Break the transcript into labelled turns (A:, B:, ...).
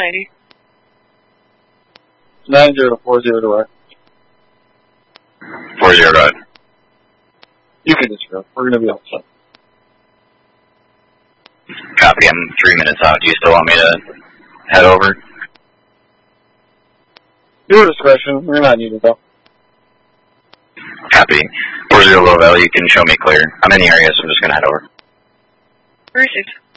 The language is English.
A: 90.
B: 90 to 40 to where?
C: 40 to what?
B: You can just go. We're going to be outside.
C: Copy, I'm 3 minutes out. Do you still want me to head over?
B: Your discretion. We're not needed though.
C: Copy. 40 Low Valley, you can show me clear. I'm in the area, so I'm just going to head over.
A: Received.